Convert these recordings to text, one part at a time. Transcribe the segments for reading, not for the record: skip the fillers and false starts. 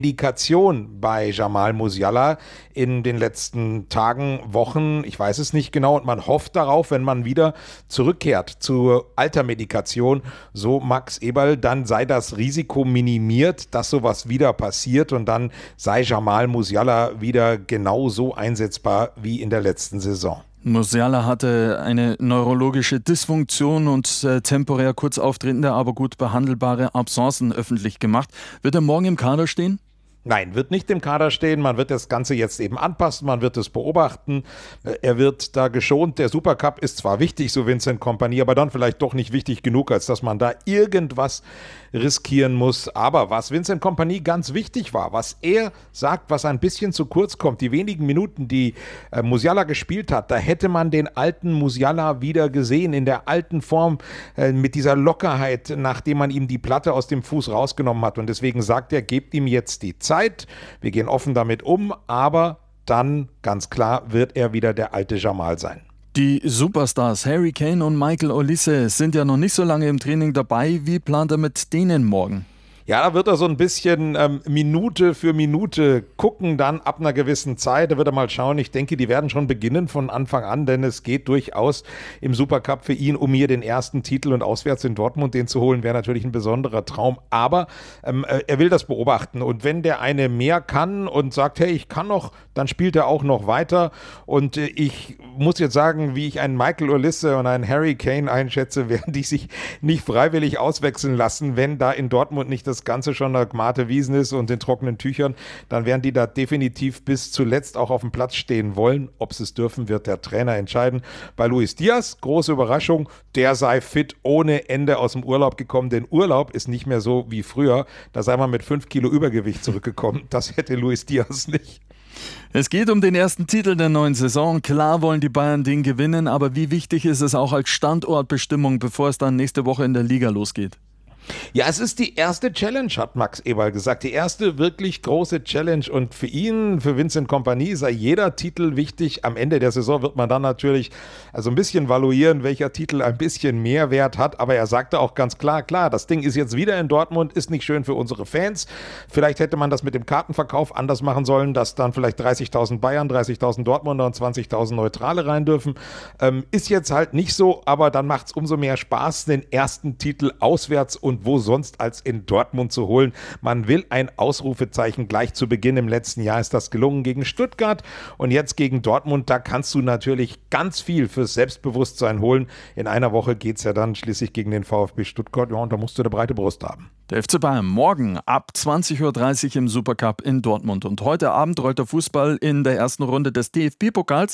Indikation bei Jamal Musiala in den letzten Tagen, Wochen, ich weiß es nicht genau, und man hofft darauf, wenn man wieder zurückkehrt zu alter Medikation, so Max Eberl, dann sei das Risiko minimiert, dass sowas wieder passiert und dann sei Jamal Musiala wieder genauso einsetzbar wie in der letzten Saison. Musiala hatte eine neurologische Dysfunktion und temporär kurz auftretende, aber gut behandelbare Absencen öffentlich gemacht. Wird er morgen im Kader stehen? Nein, wird nicht im Kader stehen. Man wird das Ganze jetzt eben anpassen, man wird es beobachten. Er wird da geschont. Der Supercup ist zwar wichtig, so Vincent Kompany, aber dann vielleicht doch nicht wichtig genug, als dass man da irgendwas riskieren muss. Aber was Vincent Kompany ganz wichtig war, was er sagt, was ein bisschen zu kurz kommt, die wenigen Minuten, die Musiala gespielt hat, da hätte man den alten Musiala wieder gesehen, in der alten Form, mit dieser Lockerheit, nachdem man ihm die Platte aus dem Fuß rausgenommen hat. Und deswegen sagt er, gebt ihm jetzt die Zeit. Wir gehen offen damit um, aber dann, ganz klar, wird er wieder der alte Jamal sein. Die Superstars Harry Kane und Michael Olise sind ja noch nicht so lange im Training dabei. Wie plant er mit denen morgen? Ja, da wird er so ein bisschen Minute für Minute gucken, dann ab einer gewissen Zeit. Da wird er mal schauen. Ich denke, die werden schon beginnen von Anfang an, denn es geht durchaus im Supercup für ihn um hier den ersten Titel und auswärts in Dortmund den zu holen, wäre natürlich ein besonderer Traum. Aber er will das beobachten und wenn der eine mehr kann und sagt, hey, ich kann noch, dann spielt er auch noch weiter. Und ich muss jetzt sagen, wie ich einen Michael Olise und einen Harry Kane einschätze, werden die sich nicht freiwillig auswechseln lassen, wenn da in Dortmund nicht das Ganze schon nach Mate Wiesen ist und in trockenen Tüchern, dann werden die da definitiv bis zuletzt auch auf dem Platz stehen wollen. Ob sie es dürfen, wird der Trainer entscheiden. Bei Luis Diaz, große Überraschung, der sei fit ohne Ende aus dem Urlaub gekommen, denn Urlaub ist nicht mehr so wie früher. Da sei man mit 5 Kilo Übergewicht zurückgekommen. Das hätte Luis Diaz nicht. Es geht um den ersten Titel der neuen Saison. Klar wollen die Bayern den gewinnen, aber wie wichtig ist es auch als Standortbestimmung, bevor es dann nächste Woche in der Liga losgeht? Ja, es ist die erste Challenge, hat Max Eberl gesagt. Die erste wirklich große Challenge. Und für ihn, für Vincent Kompany, sei jeder Titel wichtig. Am Ende der Saison wird man dann natürlich ein bisschen valuieren, welcher Titel ein bisschen mehr Wert hat. Aber er sagte auch ganz klar, das Ding ist jetzt wieder in Dortmund, ist nicht schön für unsere Fans. Vielleicht hätte man das mit dem Kartenverkauf anders machen sollen, dass dann vielleicht 30.000 Bayern, 30.000 Dortmunder und 20.000 Neutrale rein dürfen. Ist jetzt halt nicht so, aber dann macht es umso mehr Spaß, den ersten Titel auswärts und wo sonst als in Dortmund zu holen. Man will ein Ausrufezeichen gleich zu Beginn. Im letzten Jahr ist das gelungen gegen Stuttgart und jetzt gegen Dortmund. Da kannst du natürlich ganz viel fürs Selbstbewusstsein holen. In einer Woche geht es ja dann schließlich gegen den VfB Stuttgart. Ja, und da musst du eine breite Brust haben. Der FC Bayern morgen ab 20.30 Uhr im Supercup in Dortmund. Und heute Abend rollt der Fußball in der ersten Runde des DFB-Pokals.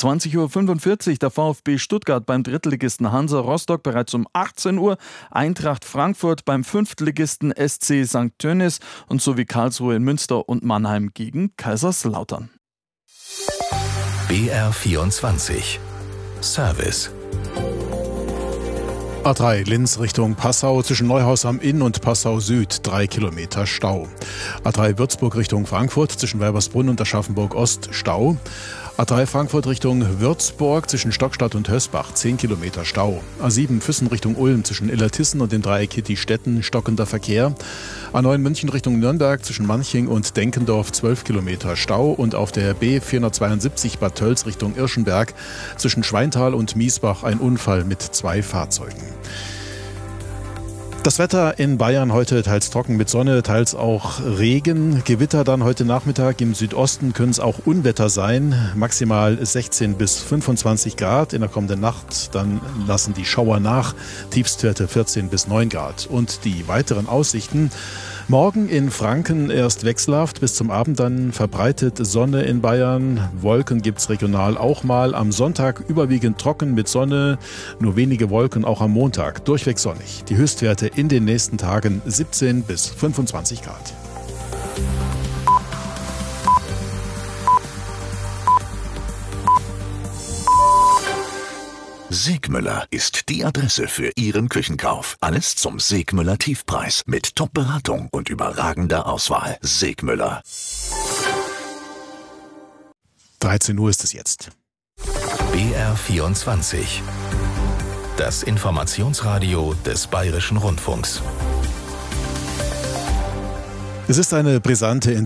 20.45 Uhr der VfB Stuttgart beim Drittligisten Hansa Rostock, bereits um 18 Uhr. Eintracht Frankfurt beim Fünftligisten SC St. Tönnies und sowie Karlsruhe in Münster und Mannheim gegen Kaiserslautern. BR24 Service. A3 Linz Richtung Passau zwischen Neuhaus am Inn und Passau Süd 3 Kilometer Stau. A3 Würzburg Richtung Frankfurt zwischen Weibersbrunn und Aschaffenburg Ost Stau. A3 Frankfurt Richtung Würzburg zwischen Stockstadt und Hösbach 10 Kilometer Stau. A7 Füssen Richtung Ulm zwischen Illertissen und dem Dreieck Hitti-Stetten stockender Verkehr. A9 München Richtung Nürnberg zwischen Manching und Denkendorf 12 Kilometer Stau. Und auf der B472 Bad Tölz Richtung Irschenberg zwischen Schweintal und Miesbach ein Unfall mit 2 Fahrzeugen. Das Wetter in Bayern heute teils trocken mit Sonne, teils auch Regen. Gewitter dann heute Nachmittag. Im Südosten können es auch Unwetter sein. Maximal 16 bis 25 Grad. In der kommenden Nacht dann lassen die Schauer nach. Tiefstwerte 14 bis 9 Grad. Und die weiteren Aussichten. Morgen in Franken erst wechselhaft, bis zum Abend dann verbreitet Sonne in Bayern. Wolken gibt's regional auch mal. Am Sonntag überwiegend trocken mit Sonne, nur wenige Wolken auch am Montag. Durchweg sonnig. Die Höchstwerte in den nächsten Tagen 17 bis 25 Grad. Segmüller ist die Adresse für Ihren Küchenkauf. Alles zum Segmüller Tiefpreis mit Top-Beratung und überragender Auswahl. Segmüller. 13 Uhr ist es jetzt. BR24. Das Informationsradio des Bayerischen Rundfunks. Es ist eine brisante